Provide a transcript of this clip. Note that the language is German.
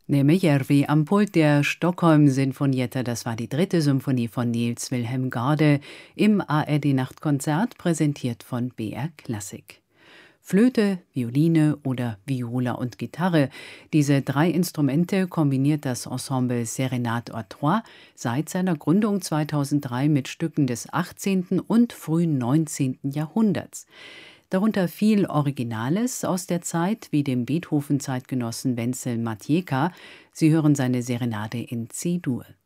Nejärvi am Pult der Stockholm-Sinfonietta, das war die 3. Symphonie von Nils Wilhelm Gade im ARD-Nachtkonzert, präsentiert von BR Klassik. Flöte, Violine oder Viola und Gitarre, diese 3 Instrumente kombiniert das Ensemble Serenade à Trois seit seiner Gründung 2003 mit Stücken des 18. und frühen 19. Jahrhunderts. Darunter viel Originales aus der Zeit, wie dem Beethoven-Zeitgenossen Wenzel Matejka. Sie hören seine Serenade in C-Dur.